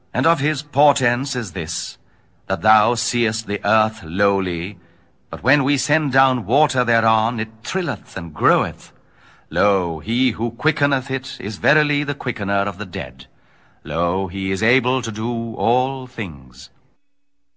And of his portents is this, that thou seest the earth lowly, but when we send down water thereon, it trilleth and groweth. Lo, he who quickeneth it is verily the quickener of the dead. Lo, he is able to do all things.